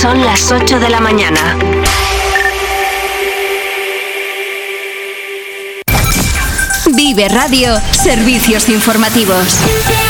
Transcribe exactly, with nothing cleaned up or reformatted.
Son las ocho de la mañana. Vive Radio, servicios informativos.